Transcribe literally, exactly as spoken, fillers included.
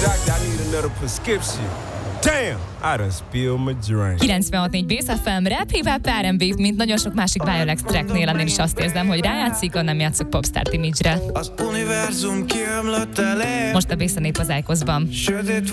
Doctor, I need another prescription. Damn, I done spilled my drink. kilencvenhat négy Bész ef em, rap, hip-hop, er and bé, mint nagyon sok másik Biolex tracknél, ennél is azt érzem, hogy rájátszik, nem játszok popstar image-re. Az univerzum kiömlött elé. Most a Bész a nép az Ájkoszban. Sötét